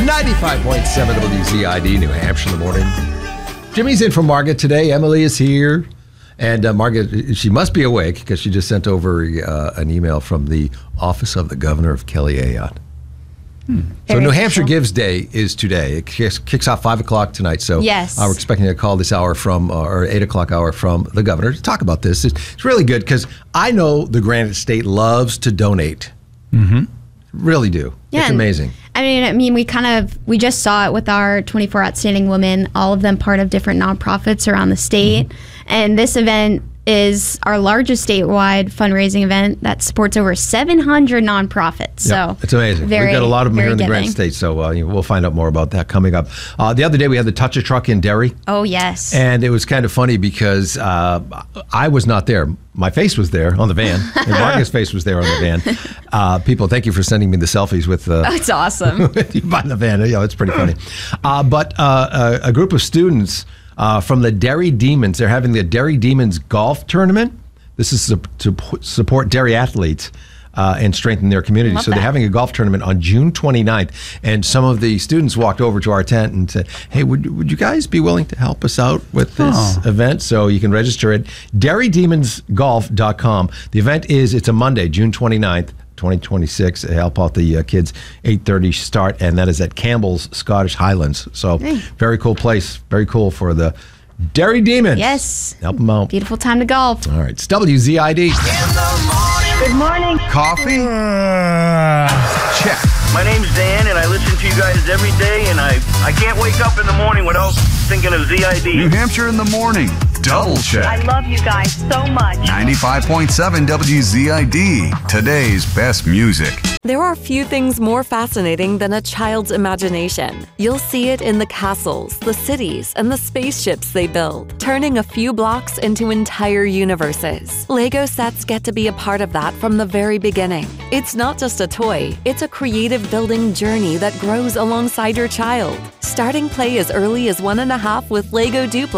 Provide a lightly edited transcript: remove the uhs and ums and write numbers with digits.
95.7 WZID, New Hampshire in the morning. Jimmy's in for Margaret today. Emily is here. And Margaret, she must be awake because she just sent over an email from the Office of the Governor of Kelly Ayotte. So New Hampshire Gives Day is today. It kicks off 5 o'clock tonight. So yes. We're expecting a call this hour from, or 8 o'clock hour from the governor to talk about this. It's really good because I know the Granite State loves to donate. Mm-hmm. Really do. Yeah, it's amazing. I mean, we just saw it with our 24 Outstanding Women, all of them part of different nonprofits around the state. Mm-hmm. And this event is our largest statewide fundraising event that supports over 700 nonprofits. So it's amazing. We've got a lot of them here in the Granite State, so we'll find out more about that coming up. The other day we had the Touch a Truck in Derry. Oh, yes. And it was kind of funny because I was not there. My face was there on the van, and Margaret's face was there on the van. People, thank you for sending me the selfies with it's awesome. with you by the van. It's pretty funny. But a group of students from the Derry Demons. They're having the Derry Demons golf tournament. This is to support Derry athletes and strengthen their community. So they're having a golf tournament on June 29th. And some of the students walked over to our tent and said, hey, would you guys be willing to help us out with this event? So you can register at DerryDemonsGolf.com. The event it's a Monday, June 29th. 2026, help out the kids, 8:30 start, and that is at Campbell's Scottish Highlands. So very cool place, very cool for the Derry Demons. Yes. Help them out. Beautiful time to golf. All right, it's WZID. Good morning. Coffee? Check. My name's Dan, and I listen to you guys every day, and I can't wake up in the morning without thinking of ZID. New Hampshire in the morning. Double check. I love you guys so much. 95.7 WZID. Today's best music. There are few things more fascinating than a child's imagination. You'll see it in the castles, the cities, and the spaceships they build, turning a few blocks into entire universes. Lego sets get to be a part of that from the very beginning. It's not just a toy, it's a creative building journey that grows alongside your child. Starting play as early as 1.5 with Lego Duplex.